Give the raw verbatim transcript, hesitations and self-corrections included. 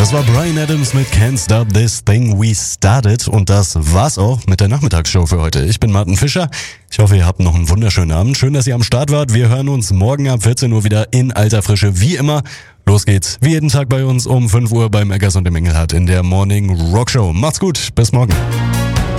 Das war Bryan Adams mit Can't Stop This Thing We Started und das war's auch mit der Nachmittagsshow für heute. Ich bin Martin Fischer. Ich hoffe, ihr habt noch einen wunderschönen Abend. Schön, dass ihr am Start wart. Wir hören uns morgen ab vierzehn Uhr wieder in alter Frische, wie immer. Los geht's, wie jeden Tag bei uns um fünf Uhr beim Eggers und dem Engelhardt in der Morning Rock Show. Macht's gut, bis morgen.